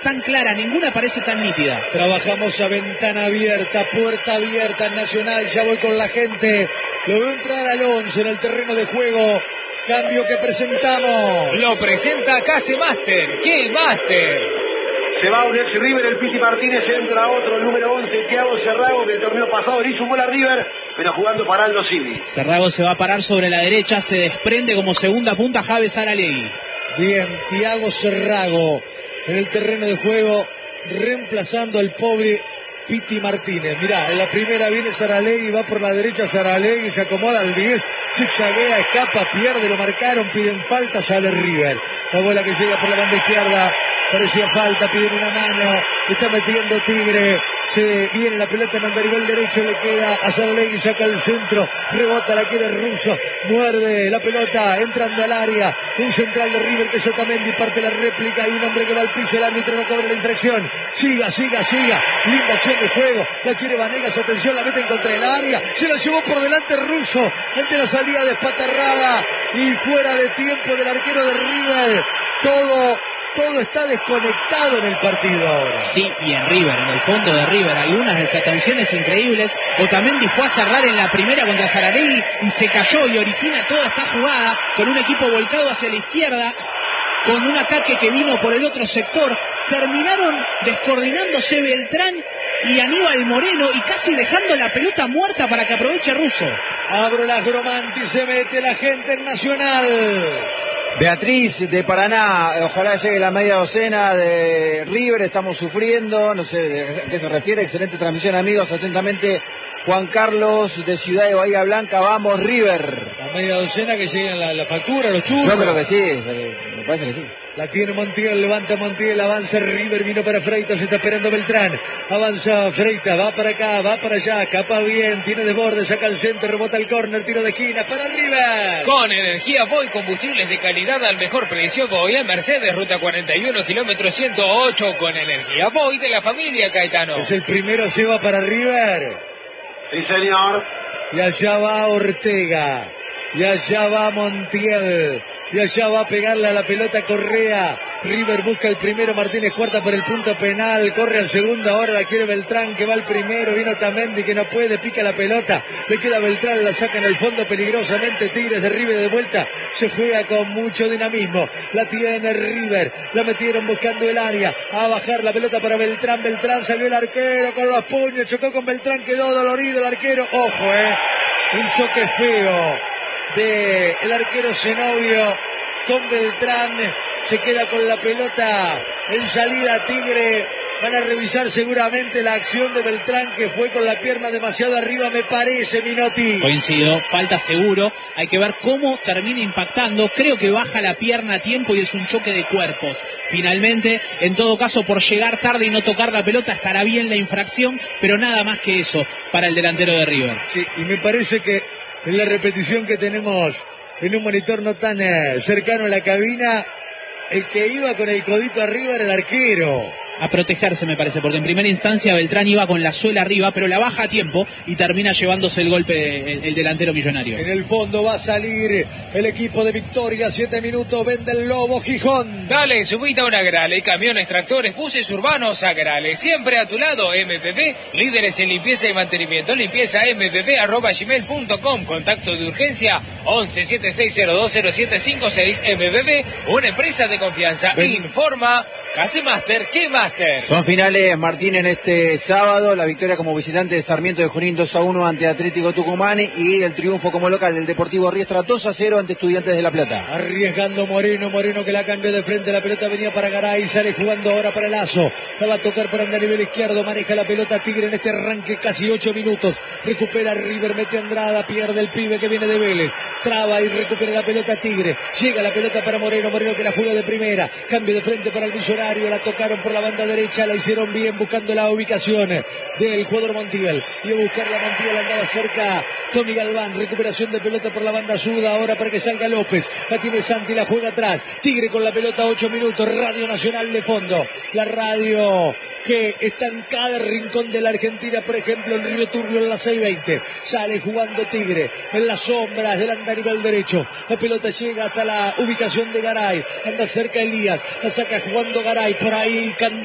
tan clara, ninguna parece tan nítida. Trabajamos a ventana abierta, puerta abierta en Nacional, ya voy con la gente. Lo veo entrar al 11 en el terreno de juego. Cambio que presentamos. Lo presenta Casemaster. ¿Qué Master? Se va un ex River, el Piti Martínez, entra otro, el número 11, Thiago Serrago, que el torneo pasado le hizo un gol a River, pero jugando para Aldo Civi. Serrago se va a parar sobre la derecha, se desprende como segunda punta Javes Aralegui. Bien, Thiago Serrago en el terreno de juego, reemplazando al pobre Piti Martínez. Mirá, en la primera viene Saralegui, va por la derecha Saralegui, se acomoda al 10, zigzaguea, escapa, pierde, lo marcaron, piden falta, sale River. La bola que llega por la banda izquierda, parecía falta, piden una mano, está metiendo Tigre, se viene la pelota en andarivel derecho, le queda a Saralegui, saca el centro, rebota, la quiere Russo, muerde la pelota, entrando al área, un central de River que es Otamendi, parte la réplica, hay un hombre que va al piso, el árbitro no cobra la infracción, siga, linda acción de juego, la quiere Vanegas, atención, la meten contra el área, se la llevó por delante Russo, ante la salida despatarrada y fuera de tiempo del arquero de River, todo está desconectado en el partido ahora. Sí, y en River, en el fondo de River, algunas desatenciones increíbles. Otamendi fue a cerrar en la primera contra Saralegui y se cayó y origina toda esta jugada con un equipo volcado hacia la izquierda, con un ataque que vino por el otro sector. Terminaron descoordinándose Beltrán y Aníbal Moreno y casi dejando la pelota muerta para que aproveche Russo. Abro la Gromanti, se mete la gente en Nacional. Beatriz de Paraná, ojalá llegue la media docena de River, estamos sufriendo, no sé a qué se refiere, excelente transmisión amigos, atentamente Juan Carlos de Ciudad de Bahía Blanca, vamos River. La media docena que lleguen la factura, los churros. Yo creo que sí, me parece que sí. La tiene Montiel, levanta Montiel, avanza River, vino para Freitas, está esperando Beltrán, avanza Freitas, va para acá, va para allá, capa bien, tiene desborde, saca el centro, rebota el córner, tiro de esquina para River. Con energía Voy, combustibles de calidad al mejor precio, Voy en Mercedes, ruta 41, kilómetro 108, con energía Voy de la familia Caetano. Es el primero, se va para River. Sí, señor. Y allá va Ortega, y allá va Montiel. Y allá va a pegarle a la pelota Correa. River busca el primero, Martínez cuarta por el punto penal, corre al segundo, ahora la quiere Beltrán que va al primero, vino Otamendi que no puede, pica la pelota, le queda Beltrán, la saca en el fondo peligrosamente, Tigres de River de vuelta, se juega con mucho dinamismo, la tiene River, la metieron buscando el área, a bajar la pelota para Beltrán, Beltrán salió el arquero con los puños, chocó con Beltrán, quedó dolorido el arquero, ojo un choque feo de el arquero Zenobio con Beltrán, se queda con la pelota en salida Tigre, van a revisar seguramente la acción de Beltrán que fue con la pierna demasiado arriba me parece, Minotti. Coincido, falta seguro, hay que ver cómo termina impactando, creo que baja la pierna a tiempo y es un choque de cuerpos. Finalmente, en todo caso por llegar tarde y no tocar la pelota estará bien la infracción, pero nada más que eso para el delantero de River. Sí, y me parece que en la repetición que tenemos en un monitor no tan cercano a la cabina, el que iba con el codito arriba era el arquero. A protegerse me parece, porque en primera instancia Beltrán iba con la suela arriba, pero la baja a tiempo y termina llevándose el golpe el delantero millonario. En el fondo va a salir el equipo de Victoria, 7 minutos, vende el Lobo Gijón. Dale, subite a una Grale, camiones, tractores, buses urbanos a Grale, siempre a tu lado, MPP, líderes en limpieza y mantenimiento, limpieza mpp@gmail.com, contacto de urgencia 1176020756, MPP, una empresa de confianza, informa Casemaster, ¿qué Master? Son finales, Martín, en este sábado, la victoria como visitante de Sarmiento de Junín 2-1 ante Atlético Tucumán y el triunfo como local del Deportivo Riestra 2-0 ante Estudiantes de La Plata. Arriesgando Moreno que la cambió de frente, la pelota venía para Garay, sale jugando ahora para Lazo, la va a tocar para andar a nivel izquierdo, maneja la pelota Tigre en este arranque, casi 8 minutos, recupera River, mete Andrada, pierde el pibe que viene de Vélez, traba y recupera la pelota Tigre, llega la pelota para Moreno que la juega de primera, cambio de frente para el Millonario, la tocaron por la banda derecha, la hicieron bien buscando la ubicación del jugador Montiel, y a buscar la Montiel andaba cerca Tommy Galván, recuperación de pelota por la banda zurda, ahora para que salga López, la tiene Santi, la juega atrás, Tigre con la pelota, 8 minutos, Radio Nacional de fondo, la radio que está en cada rincón de la Argentina, por ejemplo en Río Turbio en la 620, sale jugando Tigre, en las sombras del andarivel derecho, la pelota llega hasta la ubicación de Garay, anda cerca Elías, la saca jugando Garay, por ahí